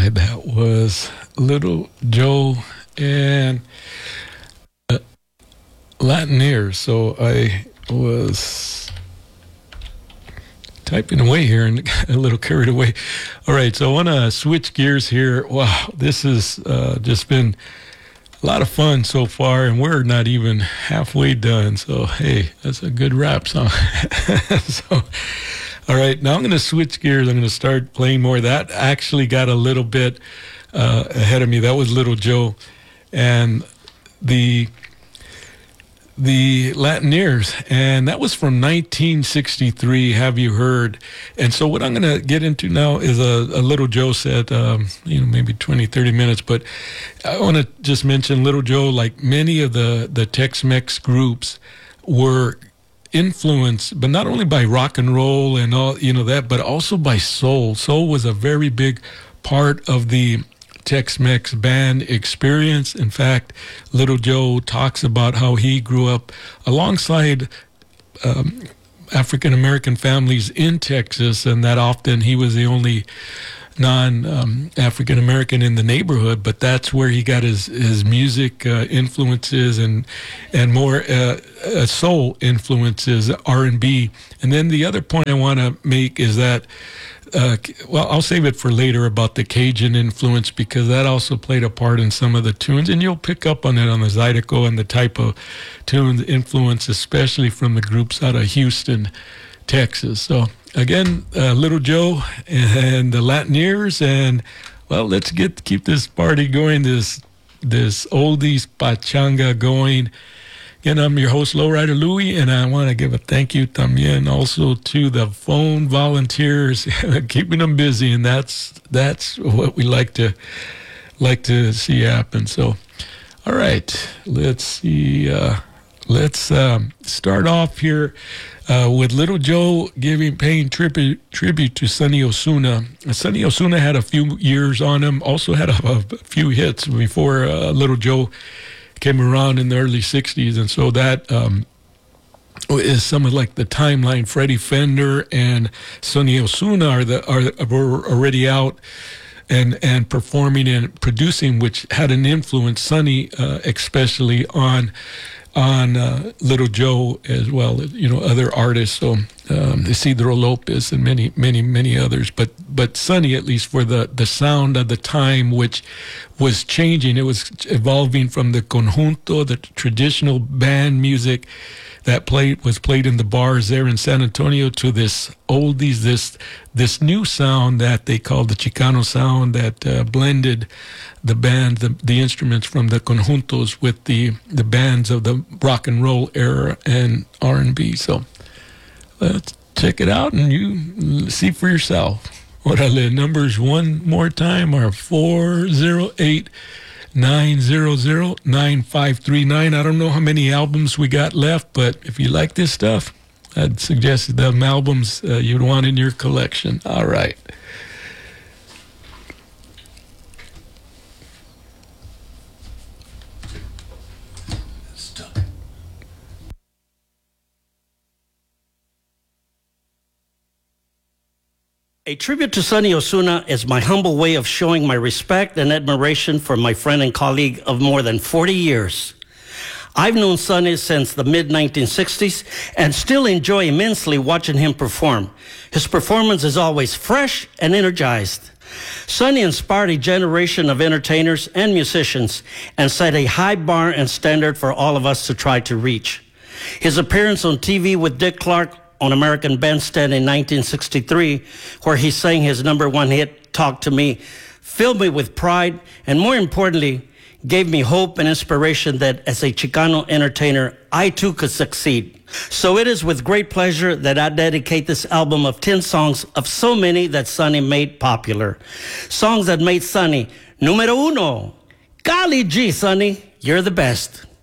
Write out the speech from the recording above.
right, that was Little Joe and Latin Ears. So I was typing away here and got a little carried away. All right, so I want to switch gears here. Wow, this has just been a lot of fun so far, and we're not even halfway done. So, hey, that's a good rap song. So, all right, now I'm going to switch gears. I'm going to start playing more. That actually got a little bit ahead of me. That was Little Joe. And the Latin Ears, and that was from 1963, Have You Heard? And so what I'm going to get into now is a Little Joe set, maybe 20, 30 minutes, but I want to just mention Little Joe, like many of the Tex-Mex groups, were influenced, but not only by rock and roll and all, that, but also by soul. Soul was a very big part of the Tex-Mex band experience. In fact, Little Joe talks about how he grew up alongside African-American families in Texas, and that often he was the only non-African-American in the neighborhood, but that's where he got his music influences and more soul influences, R&B. And then the other point I want to make is that I'll save it for later about the Cajun influence, because that also played a part in some of the tunes, and you'll pick up on it on the Zydeco and the type of tunes influence, especially from the groups out of Houston, Texas. So again, Little Joe and the Latin Ears, and well, let's keep this party going, this oldies pachanga going. Again, I'm your host, Lowrider Louie, and I want to give a thank you también also to the phone volunteers, keeping them busy, and that's what we like to see happen. So, all right, let's see. Let's start off here with Little Joe paying tribute to Sonny Osuna. Sonny Osuna had a few years on him, also had a few hits before Little Joe came around in the early 60s, and so that is some of like the timeline. Freddie Fender and Sonny Osuna were already out and performing and producing, which had an influence, Sonny especially, on Little Joe as well, other artists, so Isidro Lopez and many others, but Sonny, at least for the sound of the time, which was changing. It was evolving from the conjunto, the traditional band music that was played in the bars there in San Antonio, to this oldies, this new sound that they called the Chicano sound, that blended the band, the instruments from the conjuntos with the bands of the rock and roll era and R&B. So let's check it out and you see for yourself. Orale, numbers one more time are 408-900-9539. I don't know how many albums we got left, but if you like this stuff, I'd suggest them albums you'd want in your collection. All right. A tribute to Sonny Osuna is my humble way of showing my respect and admiration for my friend and colleague of more than 40 years. I've known Sonny since the mid-1960s and still enjoy immensely watching him perform. His performance is always fresh and energized. Sonny inspired a generation of entertainers and musicians and set a high bar and standard for all of us to try to reach. His appearance on TV with Dick Clark on American Bandstand in 1963, where he sang his #1 hit, Talk to Me, filled me with pride and, more importantly, gave me hope and inspiration that as a Chicano entertainer, I too could succeed. So it is with great pleasure that I dedicate this album of 10 songs of so many that Sonny made popular. Songs that made Sonny numero uno. Golly gee, Sonny, you're the best.